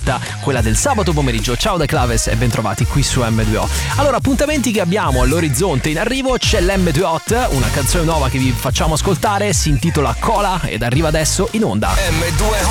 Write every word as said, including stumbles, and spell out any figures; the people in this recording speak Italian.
diretta, quella del sabato pomeriggio. Ciao da Claves e bentrovati qui su M due O. Allora, appuntamenti che abbiamo all'orizzonte in arrivo: c'è l'M due Hot, una canzone nuova che vi facciamo ascoltare, si intitola Cola ed arriva adesso in onda. M due